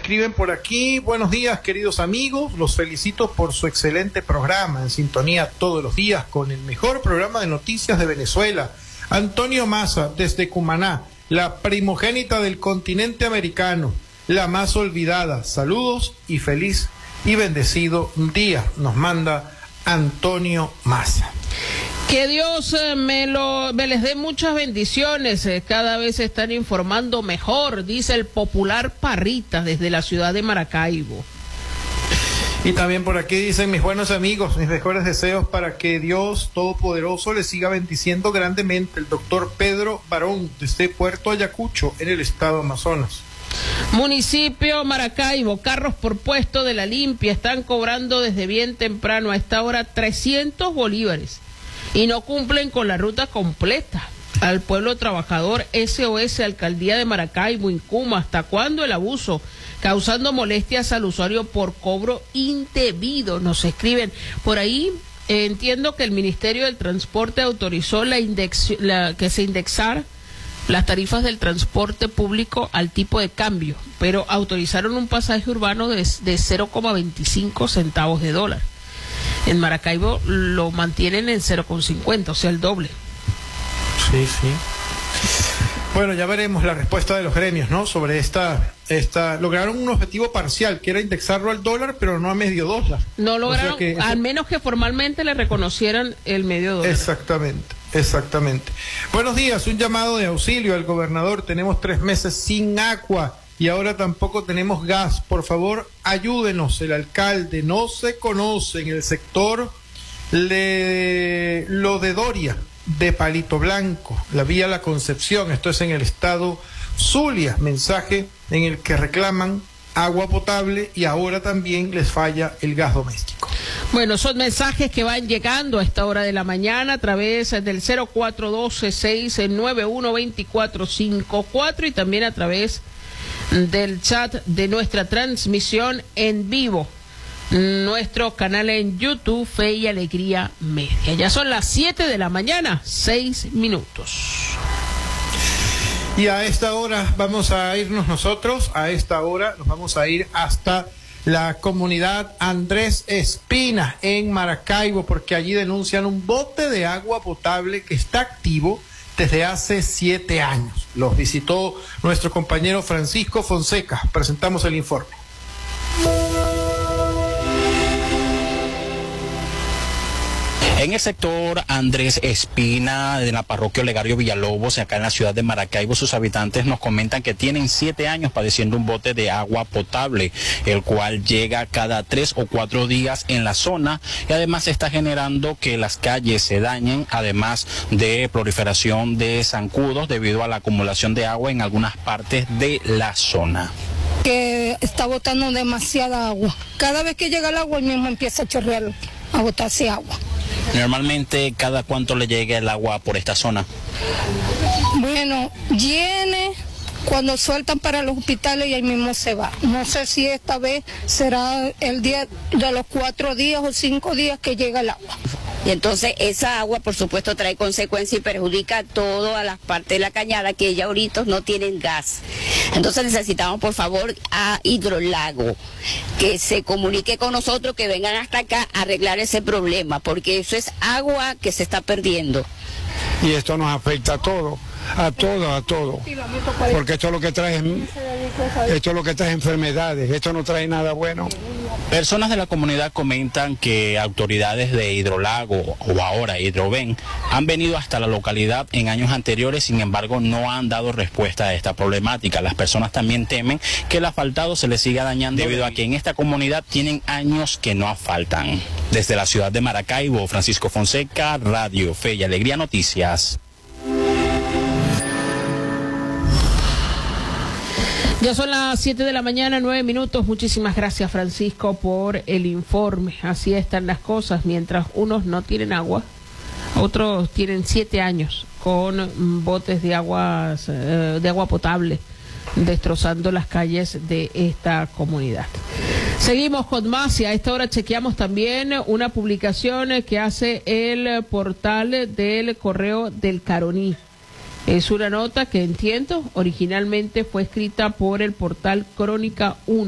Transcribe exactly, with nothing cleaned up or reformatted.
escriben por aquí: buenos días, queridos amigos, los felicito por su excelente programa, en sintonía todos los días con el mejor programa de noticias de Venezuela. Antonio Maza, desde Cumaná, la primogénita del continente americano, la más olvidada. Saludos y feliz y bendecido día, nos manda Antonio Maza. Que Dios eh, me, lo, me les dé muchas bendiciones, eh, cada vez se están informando mejor, dice el popular Parrita desde la ciudad de Maracaibo. Y también por aquí dicen: mis buenos amigos, mis mejores deseos para que Dios Todopoderoso les siga bendiciendo grandemente. El doctor Pedro Barón, desde Puerto Ayacucho, en el estado Amazonas. Municipio Maracaibo, carros por puesto de la limpia están cobrando desde bien temprano a esta hora trescientos bolívares y no cumplen con la ruta completa. Al pueblo trabajador, S O S, Alcaldía de Maracaibo, Incuma, ¿hasta cuándo el abuso? Causando molestias al usuario por cobro indebido, nos escriben. Por ahí eh, entiendo que el Ministerio del Transporte autorizó la index, la, que se indexara las tarifas del transporte público al tipo de cambio, pero autorizaron un pasaje urbano de, de cero coma veinticinco centavos de dólar. En Maracaibo lo mantienen en cero coma cincuenta, o sea, el doble. Sí, sí. Bueno, ya veremos la respuesta de los gremios, ¿no? Sobre esta, esta, lograron un objetivo parcial, que era indexarlo al dólar, pero no a medio dólar. No lograron, o sea que al eso... menos que formalmente le reconocieran el medio dólar. Exactamente, exactamente. Buenos días, un llamado de auxilio al gobernador. Tenemos tres meses sin agua y ahora tampoco tenemos gas. Por favor, ayúdenos. El alcalde no se conoce en el sector le... lo de Doria, de Palito Blanco, la vía La Concepción, esto es en el estado Zulia. Mensaje en el que reclaman agua potable y ahora también les falla el gas doméstico. Bueno, son mensajes que van llegando a esta hora de la mañana a través del cero cuatro uno dos, seis nueve uno, dos cuatro cinco cuatro y también a través del chat de nuestra transmisión en vivo. Nuestro canal en YouTube, Fe y Alegría Media. Ya son las siete de la mañana, seis minutos. Y a esta hora vamos a irnos nosotros, a esta hora nos vamos a ir hasta la comunidad Andrés Espina en Maracaibo, porque allí denuncian un bote de agua potable que está activo desde hace siete años. Los visitó nuestro compañero Francisco Fonseca. Presentamos el informe. En el sector Andrés Espina, de la parroquia Olegario Villalobos, acá en la ciudad de Maracaibo, sus habitantes nos comentan que tienen siete años padeciendo un bote de agua potable, el cual llega cada tres o cuatro días en la zona y además está generando que las calles se dañen, además de proliferación de zancudos debido a la acumulación de agua en algunas partes de la zona. Que está botando demasiada agua. Cada vez que llega el agua, el mismo empieza a chorrear, a botarse agua. Normalmente, ¿cada cuánto le llega el agua por esta zona? Bueno, viene cuando sueltan para los hospitales y ahí mismo se va. No sé si esta vez será el día de los cuatro días o cinco días que llega el agua. Y entonces esa agua, por supuesto, trae consecuencias y perjudica a todas las partes de la cañada que ya ahorita no tienen gas. Entonces necesitamos, por favor, a Hidrolago que se comunique con nosotros, que vengan hasta acá a arreglar ese problema, porque eso es agua que se está perdiendo. Y esto nos afecta a todos, a todos, a todos, porque esto es lo que trae, esto es lo que trae enfermedades, esto no trae nada bueno. Personas de la comunidad comentan que autoridades de Hidrolago o ahora Hidroven han venido hasta la localidad en años anteriores, sin embargo no han dado respuesta a esta problemática. Las personas también temen que el asfaltado se les siga dañando debido a que en esta comunidad tienen años que no asfaltan. Desde la ciudad de Maracaibo, Francisco Fonseca, Radio Fe y Alegría Noticias. Ya son las siete de la mañana, nueve minutos. Muchísimas gracias, Francisco, por el informe. Así están las cosas. Mientras unos no tienen agua, otros tienen siete años con botes de agua, de agua potable, destrozando las calles de esta comunidad. Seguimos con más y a esta hora chequeamos también una publicación que hace el portal del Correo del Caroní. Es una nota que entiendo originalmente fue escrita por el portal Crónica uno.